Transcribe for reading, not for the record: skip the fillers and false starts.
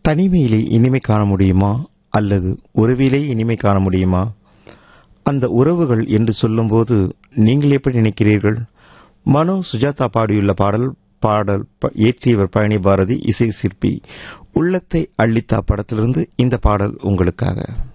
தனிமையிலே இனிமை காண முடியுமா அல்லது உறவிலே இனிமை காண முடியுமா? அந்த உறவுகள் என்று சொல்லும்போது நீங்கள் எப்படி நினைக்கிறீர்கள்? மனோ சுஜாதா பாடியுள்ள பாடல் இயற்றியவர் பழனி பாரதி, இசை சிற்பி. உள்ளத்தை அள்ளித்தா படத்திலிருந்து இந்த பாடல் உங்களுக்காக.